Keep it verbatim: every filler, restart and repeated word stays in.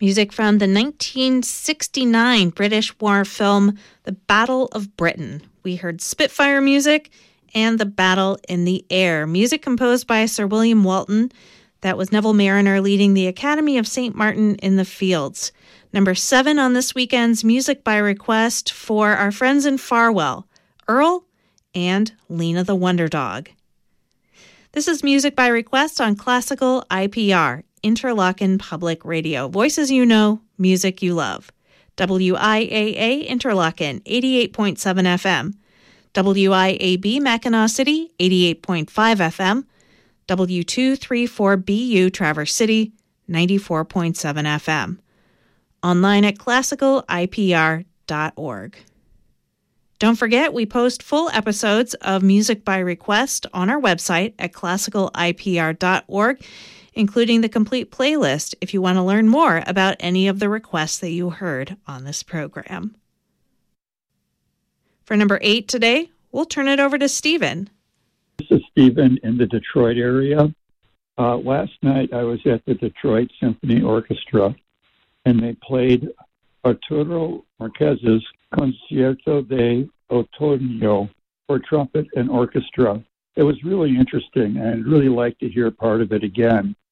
Music from the nineteen sixty-nine British war film The Battle of Britain. We heard Spitfire music and The Battle in the Air. Music composed by Sir William Walton. That was Neville Marriner leading the Academy of Saint Martin in the Fields. Number seven on this weekend's Music by Request for our friends in Farwell, Earl and Lena the Wonder Dog. This is Music by Request on Classical I P R, Interlochen Public Radio. Voices you know, music you love. W I A A Interlochen, eighty-eight point seven F M. W I A B Mackinac City, eighty-eight point five F M. W two thirty-four B U Traverse City, ninety-four point seven F M. Online at classical I P R dot org. Don't forget, we post full episodes of Music by Request on our website at classical I P R dot org, including the complete playlist if you want to learn more about any of the requests that you heard on this program. For number eight today, we'll turn it over to Stephen. This is Stephen in the Detroit area. Uh, last night I was at the Detroit Symphony Orchestra, and they played Arturo Marquez's Concierto de Otoño for trumpet and orchestra. It was really interesting, and I'd really like to hear part of it again.